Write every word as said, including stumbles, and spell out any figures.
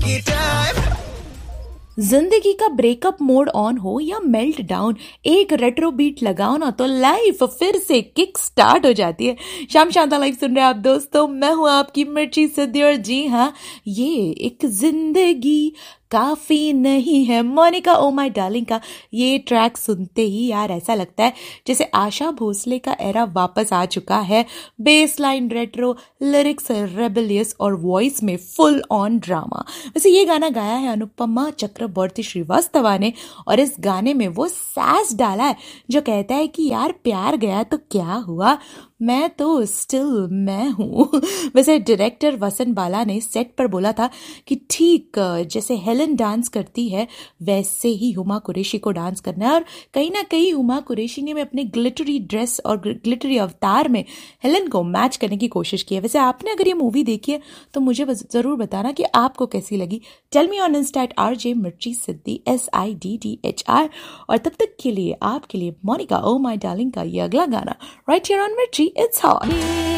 की टाइम। जिंदगी का ब्रेकअप मोड ऑन हो या मेल्ट डाउन, एक रेट्रो बीट लगाओ ना तो लाइफ फिर से किक स्टार्ट हो जाती है। शाम शांता लाइफ सुन रहे हैं आप दोस्तों, मैं हूं आपकी मिर्ची सिद्धि और जी हाँ, ये एक जिंदगी काफी नहीं है मोनिका ओ माय डार्लिंग का ये ट्रैक सुनते ही यार ऐसा लगता है जैसे आशा भोसले का एरा वापस आ चुका है। Base line retro, lyrics rebellious और वॉइस में फुल ऑन ड्रामा। वैसे ये गाना गाया है अनुपमा चक्रवर्ती श्रीवास्तवा ने और इस गाने में वो सैस डाला है जो कहता है कि यार प्यार गया तो क्या हुआ, मैं तो स्टिल मैं हूँ। वैसे डायरेक्टर वसंत बाला ने सेट पर बोला था कि ठीक जैसे हेलन डांस करती है वैसे ही हुमा कुरैशी को डांस करना है। और कहीं ना कहीं हुमा कुरैशी ने अपने ग्लिटरी ड्रेस और ग्लिटरी अवतार में हेलन को मैच करने की कोशिश की है। वैसे आपने अगर ये मूवी देखी है तो मुझे जरूर बताना कि आपको कैसी लगी। Tell me on Insta eight R J मिर्ची सिद्धि S I D D H R. और तब तक के लिए आपके लिए मोनिका ओ माय डार्लिंग का ये अगला गाना राइट हियर ऑन मिर्ची, इट्स हॉट।